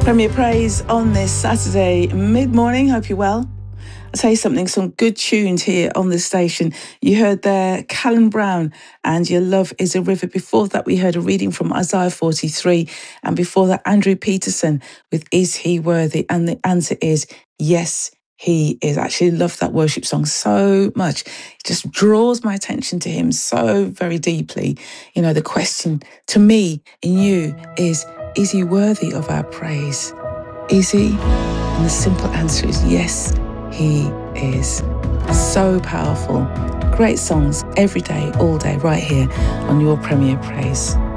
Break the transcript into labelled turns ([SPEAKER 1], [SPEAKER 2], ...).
[SPEAKER 1] Premier Praise on this Saturday mid-morning. Hope you're well. I'll tell you something, some good tunes here on this station. You heard there Callum Brown and Your Love is a River. Before that, we heard a reading from Isaiah 43. And before that, Andrew Peterson with Is He Worthy? And the answer is yes, he is. I actually love that worship song so much. It just draws my attention to him so very deeply. You know, the question to me in you is he worthy of our praise? Is he? And the simple answer is yes, he is. So powerful. Great songs every day, all day, right here on your Premier Praise.